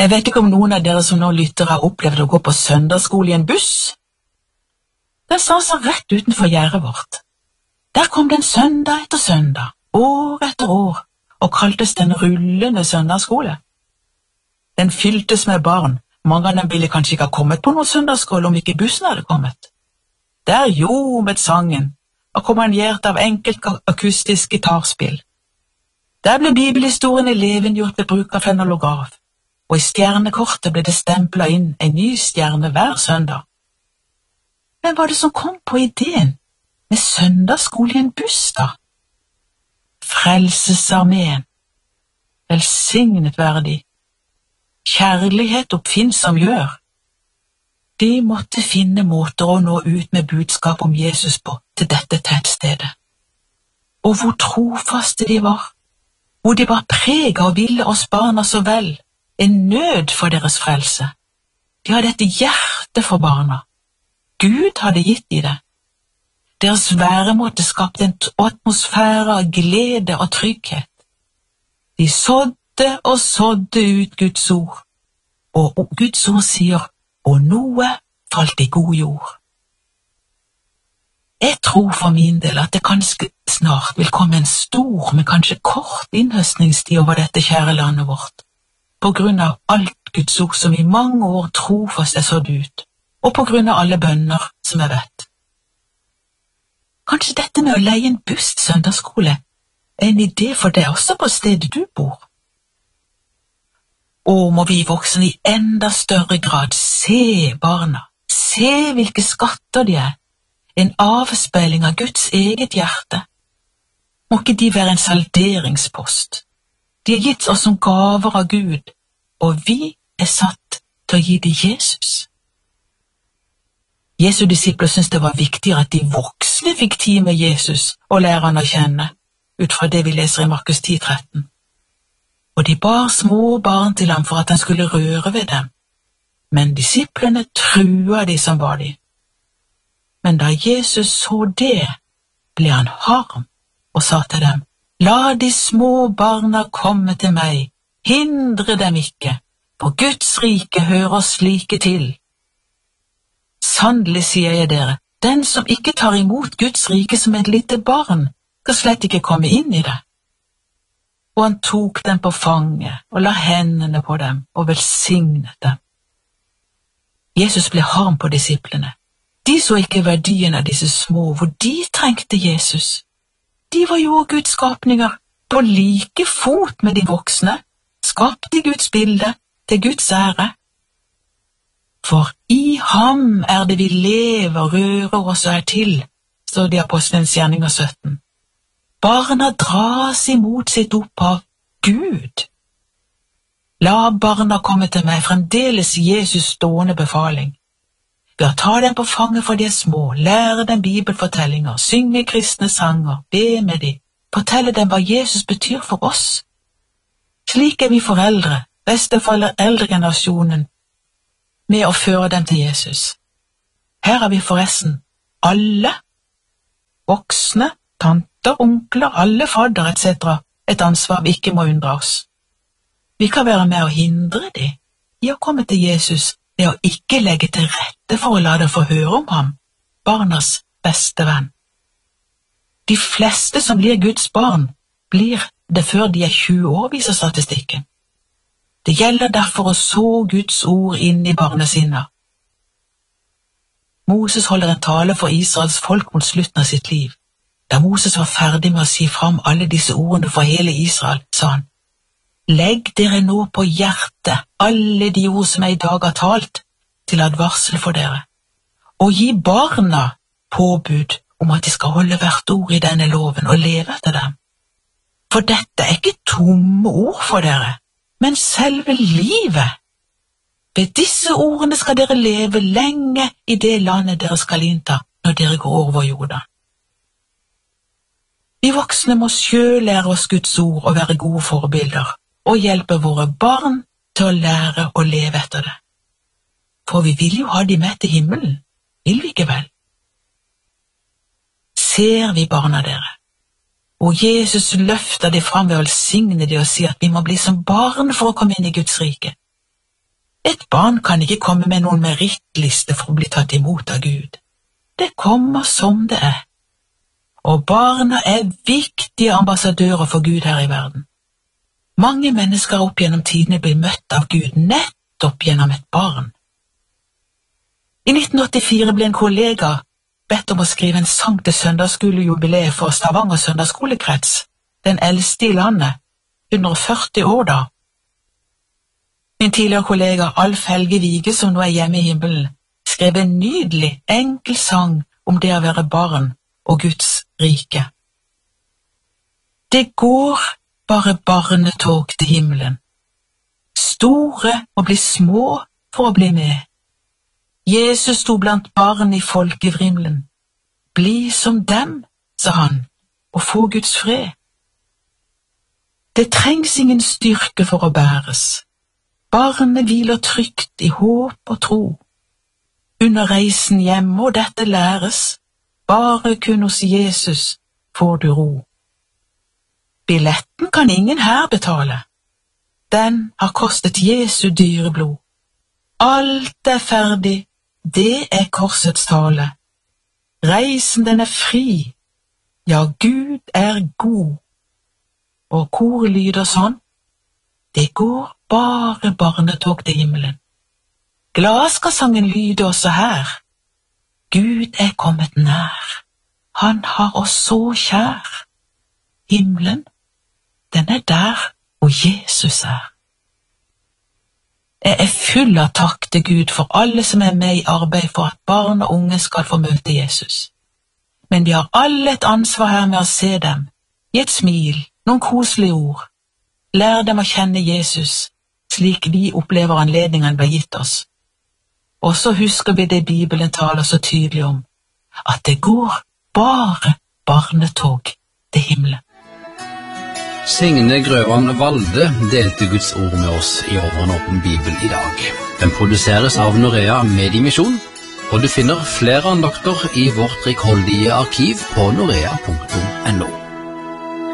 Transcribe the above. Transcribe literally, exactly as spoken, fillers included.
Jeg vet ikke om noen av dere som nå lytter har opplevd å gå på søndagsskole i en buss. Den stanset rett utenfor gjerdet vårt. Der kom den søndag etter søndag, år etter år, og kaltes den rullende søndagsskole. Den fylltes med barn. Mange av dem ville kanskje ikke ha kommet på noen søndagsskole om ikke bussen hadde kommet. Der ljomet sangen, akkompagnert av enkelt akustisk gitarspill. Der ble bibelhistorien levendegjort ved bruk av fenolograf, og i stjernekortet ble det stemplet inn en ny stjerne hver søndag. Hvem var det som kom på ideen med søndagsskole i en buss da? Frelsesarmeen. Velsignet være de. Kjærlighet oppfinnsom gjør. De måtte finne måter å nå ut med budskap om Jesus på til dette tettstedet. Og hvor trofaste de var, hvor de var preget og ville oss barna så vel, en nød for deres frelse. De hadde et hjerte for barna. Gud hadde gitt de det. Deres væremåte skapte en atmosfære av glede og trygghet. De sådde og sådde ut Guds ord, og Guds ord sier, og noe falt i god jord. Jeg tror for min del at det ganske snart vil komme en stor, men kanskje kort innhøstningstid over dette kjære landet vårt, på grunn av alt Guds ord som i mange år trofast er sådd ut, og på grunn av alle bønner som er bedt. Kanskje dette med å leie en buss til søndagsskole er en idé for deg også på stedet du bor. Og må vi voksne i enda større grad se barna, se hvilke skatter de er, en avspeiling av Guds eget hjerte. Må ikke de være en salderingspost? De er gitt oss som gaver av Gud, og vi er satt til å gi dem Jesus. Jesu disipler syntes det var viktigere at de voksne fikk tid med Jesus og lære han å kjenne, ut fra det vi leser i Markus ti tretten. Og de bar små barn til ham for at han skulle røre ved dem, men disiplene trua de som var de. Men da Jesus så det, ble han harm og sa til dem, la de små barna komme til meg, hindre dem ikke, for Guds rike hører slike til. Sannelig sier jeg dere, den som ikke tar imot Guds rike som et lite barn, skal slett ikke komme inn i det. Og han tok dem på fanget og la hendene på dem og velsignet dem. Jesus ble harm på disiplene. De så ikke verdien av disse små, hvor de trengte Jesus. De var jo Guds skapninger, på like fot med de voksne, skapt i Guds bilde, til Guds ære. For i ham er det vi lever, rører oss og er til, står det i Apostelens gjerninger sytten. Barna dras imot sitt opphav, Gud. La barna komme til meg, fremdeles Jesus stående befaling. Ved å ta dem på fanget for de er små, lære dem bibelfortellinger, synge kristne sanger, be med dem, fortelle dem hva Jesus betyr for oss. Slik er vi foreldre, besteforeldre, eldregenerasjonen, med å føre dem til Jesus. Her har vi forresten alle, voksne, tanter, onkler, alle fadder et cetera, et ansvar vi ikke må undre oss. Vi kan være med å hindre dem i å komme til Jesus ved å ikke legge til rette for å la dem få høre om ham, barnas beste venn. De fleste som blir Guds barn, blir det før de er tjue år, viser statistikken. Det gjelder derfor å så Guds ord inn i barnesinnet. Moses holder en tale for Israels folk mot slutten av sitt liv. Da Moses var ferdig med å si fram alle disse ordene for hele Israel, sa han, legg dere nå på hjertet alle de ord som jeg i dag har talt, til advarsel for dere, og gi barna påbud om at de skal holde hvert ord i denne loven og leve etter dem. For dette er ikke tomme ord for dere, men selve livet. Ved disse ordene skal dere leve lenge i det landet dere skal innta når dere går over jorda. Vi voksne må selv lære oss Guds ord og være gode forbilder, og hjelpe våre barn til å lære å leve etter det. For vi vil jo ha de med til himmelen, vil vi ikke vel? Ser vi barna dere, og Jesus løfter de fram ved å velsigne de og si at vi må bli som barn for å komme inn i Guds rike. Et barn kan ikke komme med noen merittliste for å bli tatt imot av Gud. Det kommer som det er. Og barna er viktige ambassadører for Gud her i verden. Mange mennesker opp gjennom tidene blir møtt av Gud nettopp gjennom et barn. I nitten åttifire ble en kollega bedt om å skrive en sang til søndagsskolejubileet for Stavanger søndagsskolekrets, den eldste i landet, hundre og førti år da. Min tidligere kollega Alf Helge Vige, som nå er hjemme i himmelen, skrev en nydelig, enkel sang om det å være barn og Guds rike. Det går bare barnetog til himmelen. Store må bli små for å bli med. Jesus sto blant barn i folkevrimlen. Bli som dem, sa han, og få Guds fred. Det trengs ingen styrke for å bæres. Barnet hviler trygt i håp og tro. Under reisen hjem må dette læres, bare kun hos Jesus får du ro. Billetten kan ingen her betale. Den har kostet Jesu dyre blod. Alt er ferdig, det er korsets tale. Reisen den er fri, ja, Gud er god. Og koret lyder sånn: det går bare barnetog til himmelen. Glad skal sangen lyde også her. Gud er kommet nær, han har oss så kjær. Himmelen, den er der hvor Jesus er. Jeg er full av takk til Gud for alle som er med i arbeid for at barn og unge skal få møte Jesus. Men vi har alle et ansvar her med å se dem, gi et smil, noen koselige ord. Lær dem å kjenne Jesus, slik vi opplever anledningen ble gitt oss. Og så husker vi det Bibelen taler så tydelig om, at det går bare barnetog til himmelen. Signe Grøvan Valde delte Guds ord med oss i Over åpen Bibel i dag. Den produseres av Norea Mediemisjon, og du finner flere andakter i vårt rikholdige arkiv på norea punktum no.